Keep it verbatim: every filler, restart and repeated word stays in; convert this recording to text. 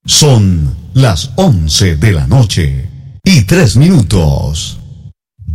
Son las once de la noche y tres minutos.